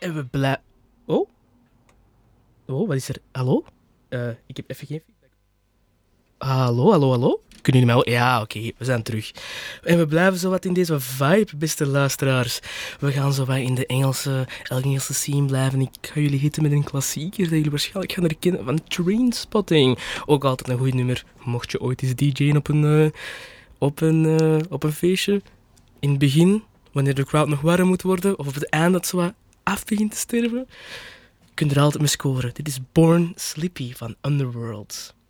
En we blijven... Oh? Oh, wat is er? Hallo? Ik heb even geen feedback. Hallo, hallo, hallo? Kunnen jullie mij wel... Ja, oké, we zijn terug. En we blijven zo wat in deze vibe, beste luisteraars. We gaan zo wat in de Engelse scene blijven. Ik ga jullie hitten met een klassieker dat jullie waarschijnlijk gaan herkennen van Trainspotting. Ook altijd een goed nummer, mocht je ooit eens DJ'en op een feestje. In het begin, wanneer de crowd nog warm moet worden, of op het einde dat ze wat af begint te sterven, kun je er altijd mee scoren. Dit is Born Slippy van Underworld.